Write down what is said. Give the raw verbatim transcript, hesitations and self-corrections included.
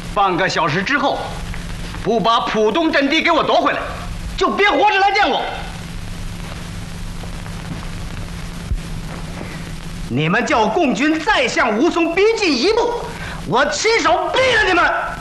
半个小时之后，不把浦东阵地给我夺回来，就别活着来见我。你们叫共军再向吴淞逼近一步，我亲手毙了你们！